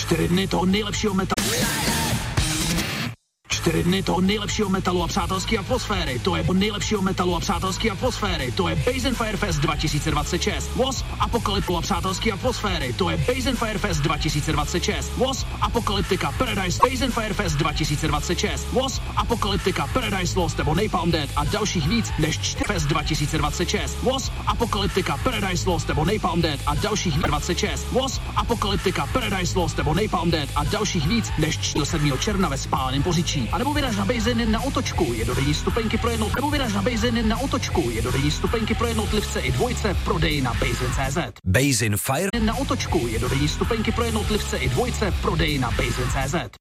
4 dny toho nejlepšího metalu. 4 dny toho nejlepšího metalu a přátelské atmosféry. To je nejlepšího metalu a přátelské atmosféry. To je Basin Firefest 2026. Wasp, Apokalyptu a přátelské atmosféry. To je Basin Firefest 2026. Wasp, Apokalyptika, Paradise, Basin Firefest 2026. Wasp, Apokalyptika, Paradise Lost nebo Napalm Death a dalších víc než 4 Fest 2026. Wasp, Apokalyptika, Paradise Lost nebo Napalm Death a dalších 26. Wasp, Apokalyptika, Paradise Lost nebo Napalm Death a dalších víc než 7. června ve Spáleném Poříčí. A nebo vyraž na Basin na otočku, jednodenní stupenky pro jednotlivce. Nebo vyraž na Basin na otočku, jednodenní stupenky pro jednotlivce i dvojce v prodeji na Basin.cz. Basin Fire Na otočku, jednodenní stupenky pro jednotlivce i dvojce v prodeji na Basin.cz.